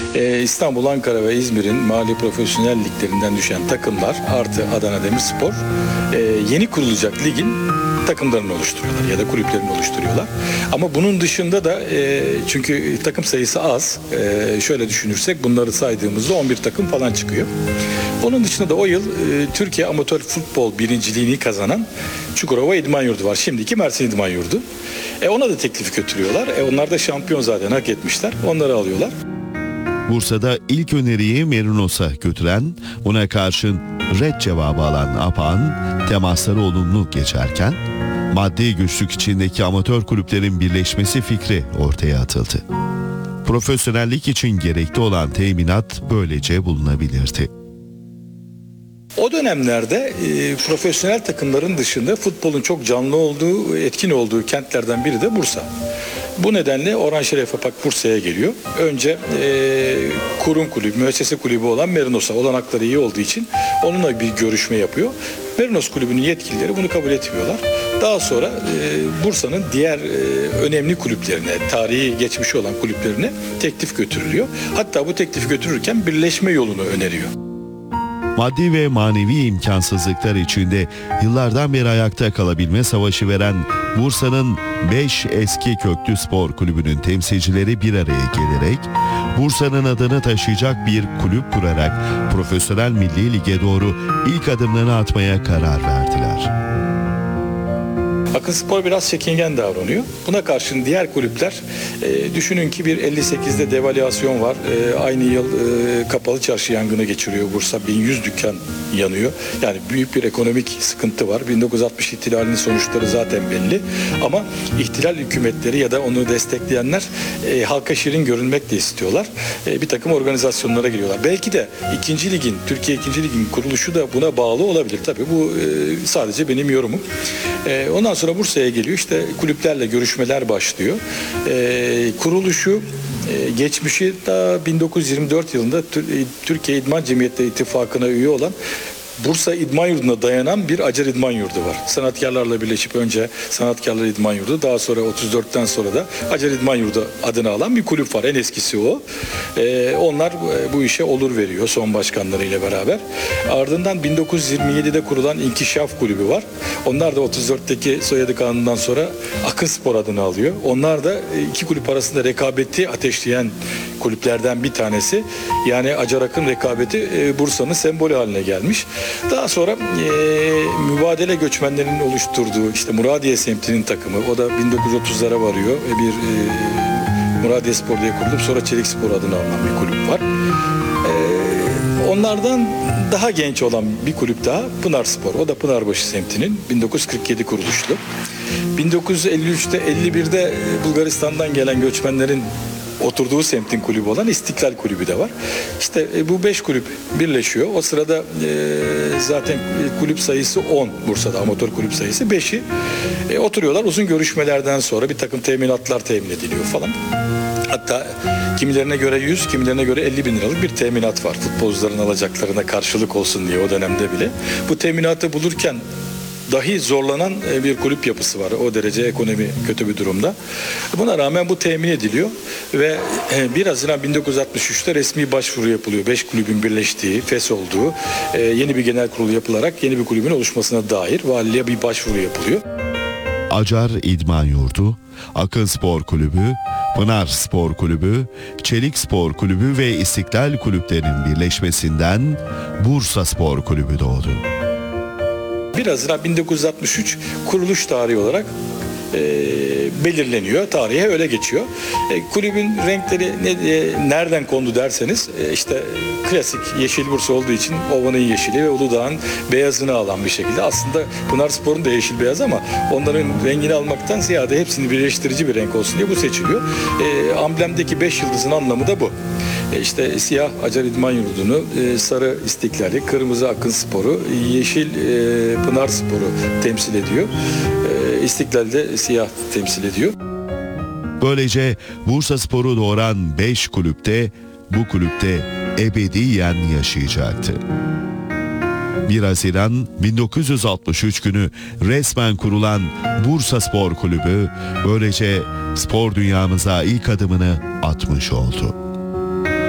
İstanbul, Ankara ve İzmir'in mahalli profesyonel liglerinden düşen takımlar artı Adana Demirspor yeni kurulacak ligin takımlarını oluşturuyorlar ya da kulüplerini oluşturuyorlar. Ama bunun dışında da çünkü takım sayısı az, şöyle düşünürsek bunları saydığımızda 11 takım falan çıkıyor. Onun dışında da o yıl Türkiye Amatör Futbol birinciliğini kazanan Çukurova İdman Yurdu var. Şimdiki Mersin İdman Yurdu. Ona da teklif götürüyorlar. Onlar da şampiyon zaten, hak etmişler. Onları alıyorlar. Bursa'da ilk öneriyi Merinos'a götüren, buna karşın red cevabı alan APA'nın temasları olumlu geçerken, maddi güçlük içindeki amatör kulüplerin birleşmesi fikri ortaya atıldı. Profesyonellik için gerekli olan teminat böylece bulunabilirdi. O dönemlerde profesyonel takımların dışında futbolun çok canlı olduğu, etkin olduğu kentlerden biri de Bursa. Bu nedenle Orhan Şeref Apak Bursa'ya geliyor. Önce kurum kulübü, müessese kulübü olan Merinos'a olanakları iyi olduğu için onunla bir görüşme yapıyor. Merinos kulübünün yetkilileri bunu kabul etmiyorlar. Daha sonra Bursa'nın diğer önemli kulüplerine, tarihi geçmişi olan kulüplerine teklif götürülüyor. Hatta bu teklif götürürken birleşme yolunu öneriyor. Maddi ve manevi imkansızlıklar içinde yıllardan beri ayakta kalabilme savaşı veren Bursa'nın 5 eski köklü spor kulübünün temsilcileri bir araya gelerek Bursa'nın adını taşıyacak bir kulüp kurarak Profesyonel Milli Lig'e doğru ilk adımlarını atmaya karar verdiler. Akınspor biraz çekingen davranıyor. Buna karşın diğer kulüpler, düşünün ki bir 58'de devalüasyon var. Aynı yıl kapalı çarşı yangını geçiriyor Bursa. 1100 dükkan yanıyor. Yani büyük bir ekonomik sıkıntı var. 1960 ihtilalinin sonuçları zaten belli. Ama ihtilal hükümetleri ya da onu destekleyenler halka şirin görünmek de istiyorlar. Bir takım organizasyonlara giriyorlar. Belki de Türkiye 2. Lig'in kuruluşu da buna bağlı olabilir. Tabii bu sadece benim yorumum. Ondan sonra Bursa'ya geliyor. İşte kulüplerle görüşmeler başlıyor. Kuruluşu, geçmişi da 1924 yılında Türkiye İdman Cemiyetleri İttifakı'na üye olan Bursa İdman Yurdu'na dayanan bir Acar İdman Yurdu var. Sanatkarlarla birleşip önce Sanatkarlar İdman Yurdu, daha sonra 34'ten sonra da Acar İdman Yurdu adını alan bir kulüp var. En eskisi o. Onlar bu işe olur veriyor son başkanlarıyla beraber. Ardından 1927'de kurulan İnkişaf Kulübü var. Onlar da 34'teki soyadı kanundan sonra Akınspor adını alıyor. Onlar da iki kulüp arasında rekabeti ateşleyen kulüplerden bir tanesi. Yani Acar Akın rekabeti Bursa'nın sembolü haline gelmiş. Daha sonra mübadele göçmenlerinin oluşturduğu işte Muradiye semtinin takımı, o da 1930'lara varıyor. Bir Muradiye Spor diye kurulup sonra Çelik Spor adını alınan bir kulüp var. Onlardan daha genç olan bir kulüp daha Pınar Spor. O da Pınarbaşı semtinin 1947 kuruluşlu. 1953'te 51'de Bulgaristan'dan gelen göçmenlerin oturduğu semtin kulübü olan İstiklal Kulübü de var. İşte bu 5 kulüp birleşiyor. O sırada zaten kulüp sayısı 10 Bursa'da, amatör kulüp sayısı 5'i. Oturuyorlar, uzun görüşmelerden sonra bir takım teminatlar temin ediliyor falan. Hatta kimilerine göre 100, kimilerine göre 50 bin liralık bir teminat var. Futbolcuların alacaklarına karşılık olsun diye o dönemde bile. Bu teminatı bulurken dahi zorlanan bir kulüp yapısı var. O derece ekonomi kötü bir durumda. Buna rağmen bu temin ediliyor ve 1 Haziran 1963'te resmi başvuru yapılıyor. 5 kulübün birleştiği, fes olduğu yeni bir genel kurul yapılarak yeni bir kulübün oluşmasına dair valiliğe bir başvuru yapılıyor. Acar İdman Yurdu, Akın Spor Kulübü, Pınar Spor Kulübü, Çelik Spor Kulübü ve İstiklal kulüplerinin birleşmesinden Bursa Spor Kulübü doğdu. 1 Haziran 1963 kuruluş tarihi olarak belirleniyor. Tarihe öyle geçiyor. Kulübün renkleri nereden kondu derseniz işte klasik yeşil Bursa olduğu için Ova'nın yeşili ve Uludağ'ın beyazını alan bir şekilde. Aslında Pınarspor'un da yeşil beyaz ama onların rengini almaktan ziyade hepsini birleştirici bir renk olsun diye bu seçiliyor. Amblemdeki 5 yıldızın anlamı da bu. İşte siyah Acar İdman Yurdu'nu, sarı İstiklal'i, kırmızı Akın Spor'u, yeşil Pınar Spor'u temsil ediyor. İstiklal'de siyah temsil ediyor. Böylece Bursa Spor'u doğuran 5 kulüpte bu kulüpte ebediyen yaşayacaktı. 1 Haziran 1963 günü resmen kurulan Bursa Spor Kulübü böylece spor dünyamıza ilk adımını atmış oldu.